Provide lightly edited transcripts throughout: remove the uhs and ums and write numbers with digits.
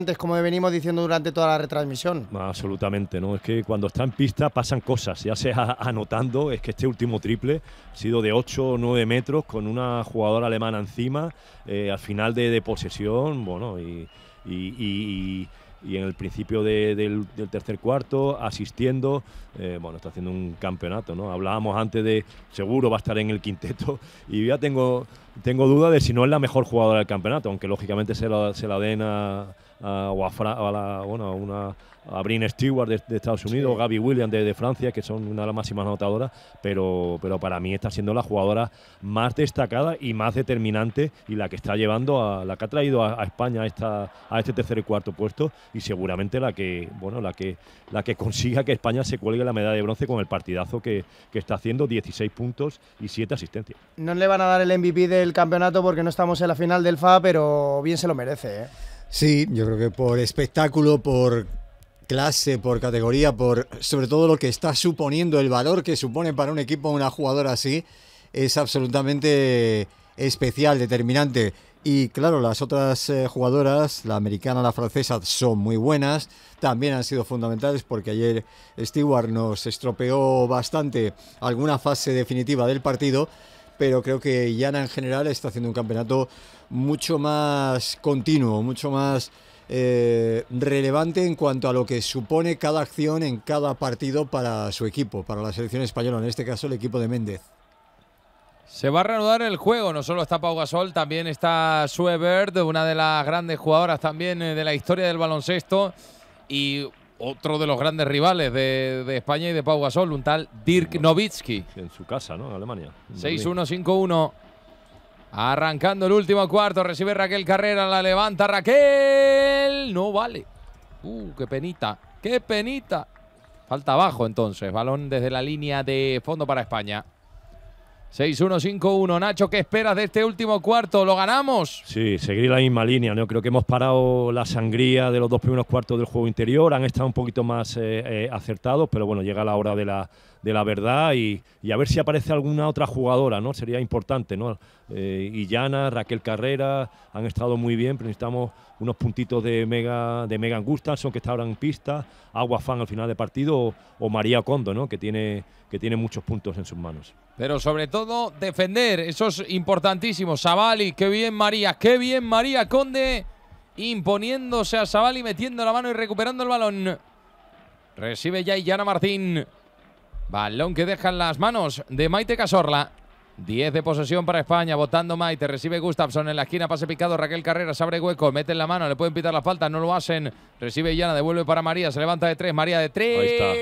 como venimos diciendo durante toda la retransmisión. Absolutamente, ¿no? Es que cuando está en pista pasan cosas, ya sea anotando, es que este último triple ha sido de 8 o 9 metros con una jugadora alemana encima, al final de posesión, bueno, y en el principio del tercer cuarto, asistiendo, bueno, está haciendo un campeonato, ¿no? Hablábamos antes de, seguro va a estar en el quinteto, y ya tengo duda de si no es la mejor jugadora del campeonato, aunque lógicamente se la den a Bryn Stewart de Estados Unidos, sí, o Gabby Williams de Francia, que son una de las máximas anotadoras, pero para mí está siendo la jugadora más destacada y más determinante, y la que está llevando la que ha traído a España a este tercer y cuarto puesto, y seguramente la que consiga que España se cuelgue la medalla de bronce con el partidazo que está haciendo, 16 puntos y 7 asistencias. No le van a dar el MVP del campeonato porque no estamos en la final del FA, pero bien se lo merece, ¿eh? Sí, yo creo que por espectáculo, por clase, por categoría, por sobre todo lo que está suponiendo, el valor que supone para un equipo una jugadora así, es absolutamente especial, determinante. Y claro, las otras jugadoras, la americana, la francesa, son muy buenas, también han sido fundamentales, porque ayer Stewart nos estropeó bastante alguna fase definitiva del partido, pero creo que Jana en general está haciendo un campeonato mucho más continuo, mucho más relevante en cuanto a lo que supone cada acción en cada partido para su equipo, para la selección española, en este caso el equipo de Méndez. Se va a reanudar el juego, no solo está Pau Gasol, también está Sue Bird, una de las grandes jugadoras también de la historia del baloncesto, y otro de los grandes rivales de España y de Pau Gasol, un tal Dirk Nowitzki. En su casa, ¿no? En Alemania. 6-1, 5-1. Arrancando el último cuarto, recibe Raquel Carrera, la levanta Raquel. No vale. Qué penita, qué penita. Falta abajo entonces, balón desde la línea de fondo para España. 6-1, 5-1. Nacho, ¿qué esperas de este último cuarto? ¿Lo ganamos? Sí, seguir la misma línea, ¿no? Creo que hemos parado la sangría de los dos primeros cuartos del juego interior. Han estado un poquito más acertados, pero bueno, llega la hora de la verdad y a ver si aparece alguna otra jugadora, ¿no? Sería importante, ¿no? Illana, Raquel Carrera han estado muy bien, pero necesitamos unos puntitos de Megan Gustafson, que está ahora en pista, Agua Fan al final de partido, o María Kondo, ¿no? que tiene muchos puntos en sus manos. Pero sobre todo defender, eso es importantísimo. Savali, qué bien María Conde, imponiéndose a Savali, metiendo la mano y recuperando el balón. Recibe ya Illana Martín. Balón que deja en las manos de Maite Cazorla. 10 de posesión para España, votando Maite, recibe Gustafson en la esquina, pase picado, Raquel Carrera se abre hueco, mete en la mano, le pueden pitar la falta, no lo hacen, recibe Illana, devuelve para María, se levanta de 3, María de 3.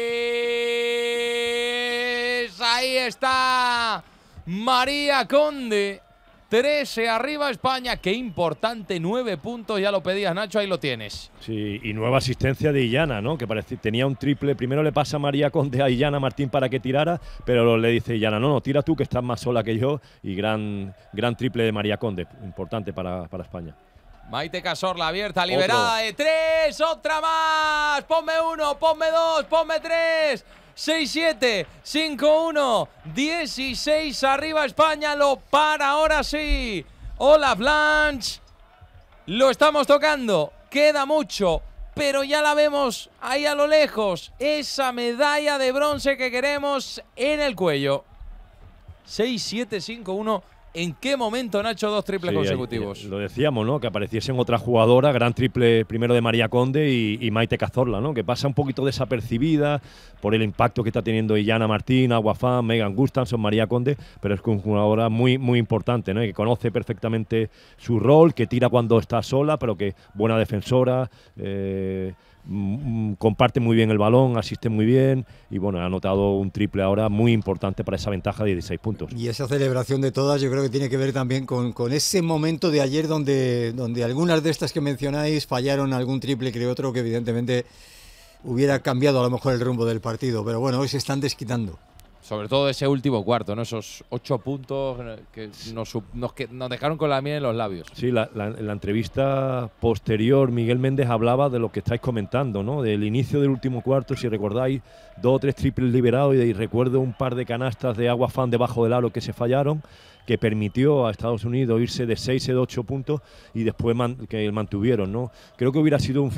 Ahí está María Conde. 13 arriba España, qué importante, 9 puntos, ya lo pedías Nacho, ahí lo tienes. Sí, y nueva asistencia de Illana, ¿no? Que tenía un triple, primero le pasa María Conde a Illana Martín para que tirara, pero le dice Illana, no, tira tú que estás más sola que yo, y gran triple de María Conde, importante para España. Maite Cazorla abierta, liberada de 3, otra más, ponme 1, ponme 2, ponme 3. 6-7, 5-1, 16 arriba España, lo para ahora sí. Hola Blanche, lo estamos tocando, queda mucho, pero ya la vemos ahí a lo lejos, esa medalla de bronce que queremos en el cuello. 6-7, 5-1. ¿En qué momento, Nacho, dos triples consecutivos? Lo decíamos, ¿no? Que apareciesen otra jugadora, gran triple primero de María Conde y Maite Cazorla, ¿no? Que pasa un poquito desapercibida por el impacto que está teniendo Illana Martín, Agua Fan, Megan Gustafson, María Conde, pero es una jugadora muy, muy importante, ¿no? Que conoce perfectamente su rol, que tira cuando está sola, pero que buena defensora, comparte muy bien el balón, asiste muy bien y bueno, ha anotado un triple ahora muy importante para esa ventaja de 16 puntos. Y esa celebración de todas yo creo que tiene que ver también con ese momento de ayer donde algunas de estas que mencionáis fallaron algún triple que otro que evidentemente hubiera cambiado a lo mejor el rumbo del partido, pero bueno, hoy se están desquitando. Sobre todo ese último cuarto, ¿no? Esos 8 puntos que nos dejaron con la miel en los labios. Sí, en la entrevista posterior Miguel Méndez hablaba de lo que estáis comentando, ¿no? Del inicio del último cuarto, si recordáis, 2 o 3 triples liberados y recuerdo un par de canastas de Agua Fan debajo del aro que se fallaron, que permitió a Estados Unidos irse de 6 o de 8 puntos y después que mantuvieron, ¿no? Creo que hubiera sido un